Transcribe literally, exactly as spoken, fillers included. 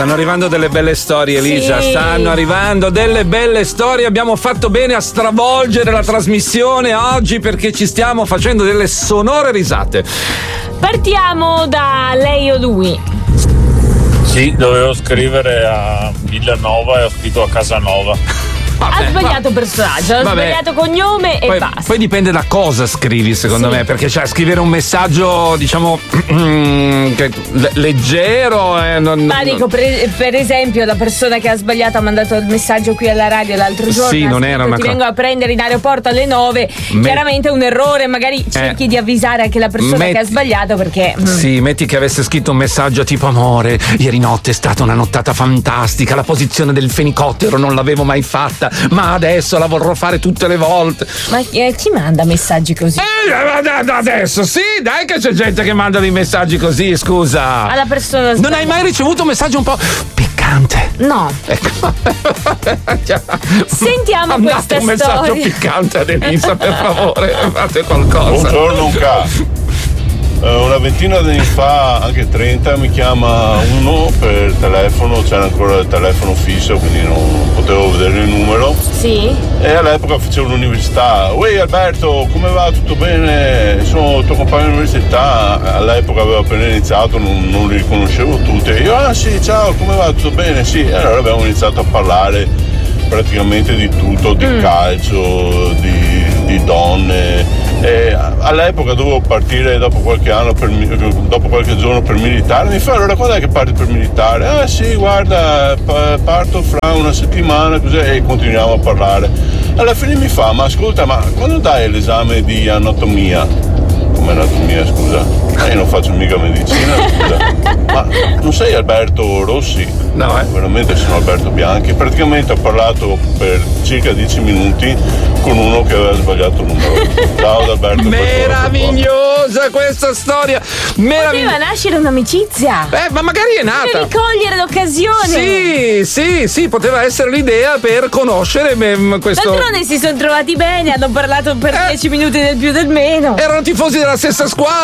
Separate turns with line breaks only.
stanno arrivando delle belle storie, Elisa.
Sì.
Stanno arrivando delle belle storie. Abbiamo fatto bene a stravolgere la trasmissione oggi perché ci stiamo facendo delle sonore risate.
Partiamo da lei o lui.
Sì, dovevo scrivere a Villanova e ho scritto a Casanova.
Ha sbagliato personaggio, ha
Vabbè.
sbagliato cognome e
Poi,
basta.
poi dipende da cosa scrivi, secondo
Sì.
me, perché cioè scrivere un messaggio, diciamo, che- le- leggero. Eh, non,
Ma dico, per, per esempio, la persona che ha sbagliato ha mandato il messaggio qui alla radio l'altro giorno.
Sì,
ha
non
scritto,
era una
ti
co-
vengo a prendere in aeroporto alle nove.
Me-
Chiaramente è un errore, magari cerchi
Eh.
di avvisare anche la persona
Metti-
che ha sbagliato perché. mm,
Sì, metti che avesse scritto un messaggio tipo: amore, ieri notte è stata una nottata fantastica, la posizione del fenicottero non l'avevo mai fatta, ma adesso la vorrò fare tutte le volte.
Ma eh, chi manda messaggi così?
Eh, ma da- da- adesso sì, dai che c'è gente che manda dei messaggi così, scusa.
Alla persona
Non
sbagliata.
hai mai ricevuto un messaggio un po' piccante?
No.
Ecco.
Sentiamo
Mandate
questa
un messaggio
storia.
piccante ad Elisa, per favore, fate qualcosa.
Buongiorno, un ca. Eh, una ventina di anni fa, anche trenta, mi chiama uno per telefono, c'era ancora il telefono fisso, quindi non potevo vedere il numero.
Sì.
E all'epoca facevo l'università. Uè Alberto, come va? Tutto bene? Sono il tuo compagno all'università. All'epoca avevo appena iniziato, non, non li riconoscevo tutti. E io, ah sì, ciao, come va? Tutto bene? Sì. E allora abbiamo iniziato a parlare praticamente di tutto, di
Mm.
calcio, di, di donne. E all'epoca dovevo partire dopo qualche anno, per, mi- dopo qualche giorno per militare. Mi fa, allora quando è che parti per militare? Ah sì, guarda, pa- parto fra una settimana, così, e continuiamo a parlare. Alla fine mi fa, ma ascolta, ma quando dai l'esame di anatomia? Come anatomia, scusa? Ma io non faccio mica medicina, scusa. Ma non sei Alberto Rossi?
No, eh.
Veramente sono Alberto Bianchi. Praticamente ho parlato per circa dieci minuti con uno che aveva sbagliato il numero. Ciao da Alberto.
Meravigliosa questa storia. Meravigliosa.
Poteva nascere un'amicizia.
Eh, ma magari è nata.
Devi cogliere l'occasione.
Sì, sì, sì, poteva essere l'idea per conoscere me- questo.
D'altronde si sono trovati bene, hanno parlato per
Eh.
dieci minuti del più del meno.
Erano tifosi della stessa squadra.